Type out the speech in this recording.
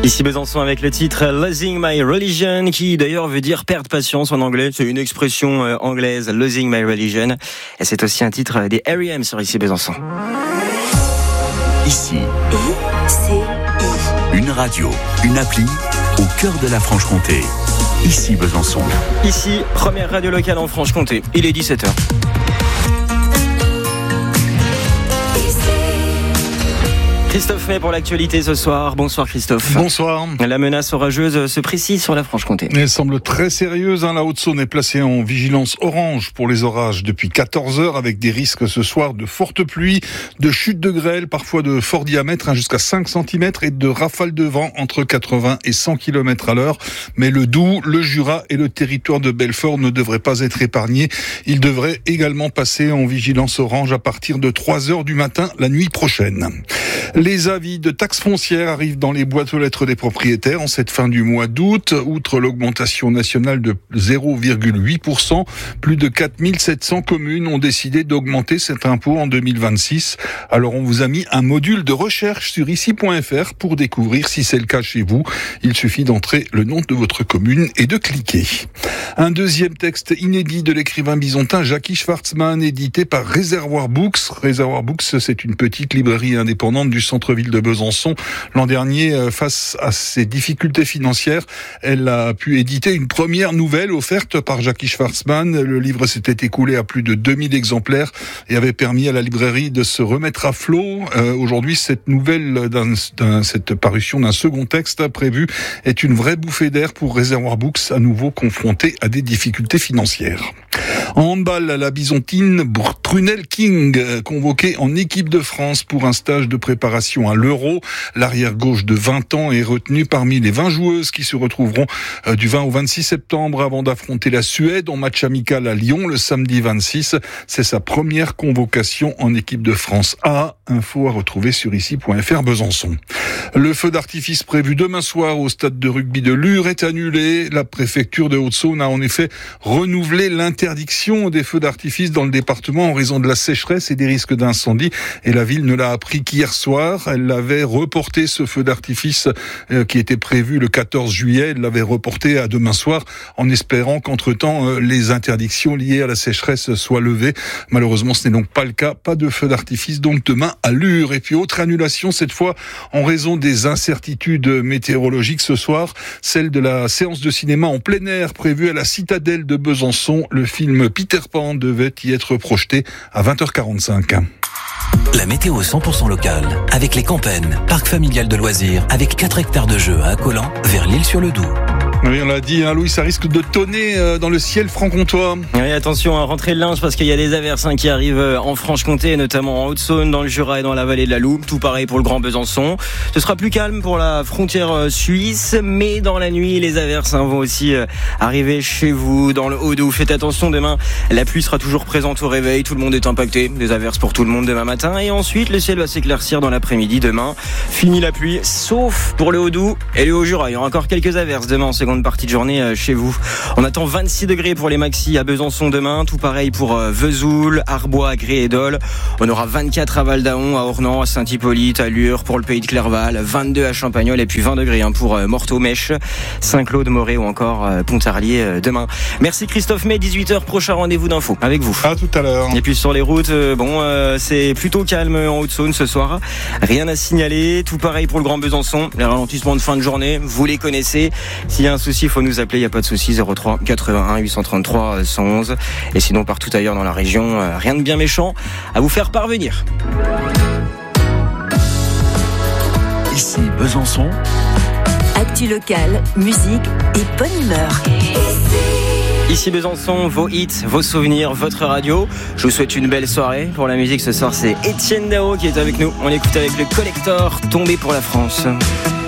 Ici Besançon avec le titre Losing My Religion, qui d'ailleurs veut dire perdre patience en anglais. C'est une expression anglaise, Losing My Religion. Et c'est aussi un titre des R.E.M. sur Ici Besançon. Ici, une radio, une appli au cœur de la Franche-Comté. Ici Besançon. Ici, première radio locale en Franche-Comté. Il est 17h. Christophe May pour l'actualité ce soir. Bonsoir Christophe. Bonsoir. La menace orageuse se précise sur la Franche-Comté. Elle semble très sérieuse. La Haute-Saône est placée en vigilance orange pour les orages depuis 14 heures avec des risques ce soir de fortes pluies, de chutes de grêle, parfois de fort diamètre, jusqu'à 5 cm et de rafales de vent entre 80 et 100 km à l'heure. Mais le Doubs, le Jura et le territoire de Belfort ne devraient pas être épargnés. Ils devraient également passer en vigilance orange à partir de 3 heures du matin la nuit prochaine. Les avis de taxes foncières arrivent dans les boîtes aux lettres des propriétaires en cette fin du mois d'août. Outre l'augmentation nationale de 0,8%, plus de 4700 communes ont décidé d'augmenter cet impôt en 2026. Alors on vous a mis un module de recherche sur ici.fr pour découvrir si c'est le cas chez vous. Il suffit d'entrer le nom de votre commune et de cliquer. Un deuxième texte inédit de l'écrivain bisontin Jackie Schwartzman, édité par Réservoir Books. Réservoir Books, c'est une petite librairie indépendante du centre-ville de Besançon. L'an dernier, face à ses difficultés financières, elle a pu éditer une première nouvelle offerte par Jackie Schwartzman. Le livre s'était écoulé à plus de 2000 exemplaires et avait permis à la librairie de se remettre à flot. Aujourd'hui, cette nouvelle, cette parution d'un second texte prévu est une vraie bouffée d'air pour Réservoir Books, à nouveau confronté à des difficultés financières. En handball, la bisontine Prunelle King, convoquée en équipe de France pour un stage de préparation à l'Euro. L'arrière gauche de 20 ans est retenue parmi les 20 joueuses qui se retrouveront du 20 au 26 septembre avant d'affronter la Suède en match amical à Lyon le samedi 26. C'est sa première convocation en équipe de France A. Info à retrouver sur ici.fr Besançon. Le feu d'artifice prévu demain soir au stade de rugby de Lure est annulé. La préfecture de Haute-Saône a en effet renouvelé l'interdiction des feux d'artifice dans le département en raison de la sécheresse et des risques d'incendie. Et la ville ne l'a appris qu'hier soir. Elle avait reporté ce feu d'artifice qui était prévu le 14 juillet. Elle l'avait reporté à demain soir en espérant qu'entre-temps les interdictions liées à la sécheresse soient levées. Malheureusement, ce n'est donc pas le cas. Pas de feu d'artifice donc demain à Lure. Et puis autre annulation cette fois en raison des incertitudes météorologiques ce soir, celle de la séance de cinéma en plein air prévue à la Citadelle de Besançon. Le film Peter Pan devait y être projeté à 20h45. La météo 100% locale avec les Campennes, parc familial de loisirs avec 4 hectares de jeux à Accolant vers l'Isle-sur-le-Doubs. Oui, on l'a dit, Louis, ça risque de tonner dans le ciel franc-comtois. Oui, attention à rentrer le linge parce qu'il y a des averses qui arrivent en Franche-Comté, notamment en Haute-Saône, dans le Jura et dans la vallée de la Loupe. Tout pareil pour le Grand Besançon. Ce sera plus calme pour la frontière suisse, mais dans la nuit, les averses vont aussi arriver chez vous, dans le Haut-Doubs. Faites attention, demain, la pluie sera toujours présente au réveil. Tout le monde est impacté. Des averses pour tout le monde demain matin. Et ensuite, le ciel va s'éclaircir dans l'après-midi demain. Fini la pluie, sauf pour le Haut-Doubs et le Haut-Jura. Il y aura encore quelques averses demain en seconde partie de journée chez vous. On attend 26 degrés pour les maxis à Besançon demain. Tout pareil pour Vesoul, Arbois, Gré et Dole. On aura 24 à Val-d'Aon, à Ornans, à Saint-Hippolyte, à Lure, pour le Pays de Clerval, 22 à Champagnol et puis 20 degrés pour Morteau-Mèche, Saint-Claude, Morée ou encore Pontarlier demain. Merci Christophe May, 18h, prochain rendez-vous d'infos avec vous. À tout à l'heure. Et puis sur les routes, c'est plutôt calme en Haute-Saône ce soir. Rien à signaler. Tout pareil pour le Grand Besançon. Les ralentissements de fin de journée, vous les connaissez. S'il y a un souci, il faut nous appeler. Il n'y a pas de souci. 03 81 833 111. Et sinon, partout ailleurs dans la région, rien de bien méchant à vous faire parvenir. Ici Besançon. Actu locale, musique et bonne humeur. Ici Besançon, vos hits, vos souvenirs, votre radio. Je vous souhaite une belle soirée. Pour la musique ce soir, c'est Étienne Dao qui est avec nous. On l'écoute avec le Collector, Tombé pour la France.